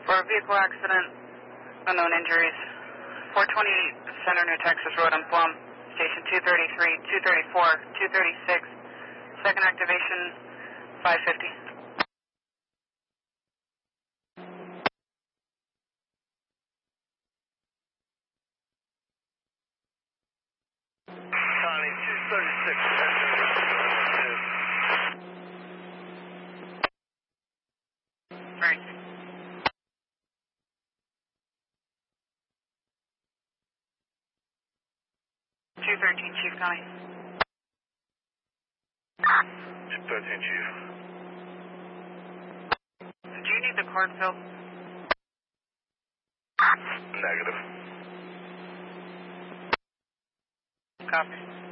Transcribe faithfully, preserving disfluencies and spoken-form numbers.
For a vehicle accident, unknown injuries. four twenty-eight Center New Texas Road in Plum. Station two thirty-three, two thirty-four, two thirty-six. Second activation, five fifty. Connie, two thirty-six. Right. two thirteen, Chief Connie. two thirteen, Chief. Do you need the cord filled? Negative. Copy.